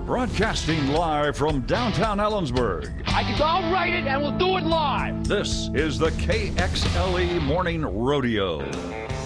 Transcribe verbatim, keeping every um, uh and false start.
Broadcasting live from downtown Ellensburg. I can, I'll write it and we'll do it live. This is the K X L E Morning Rodeo.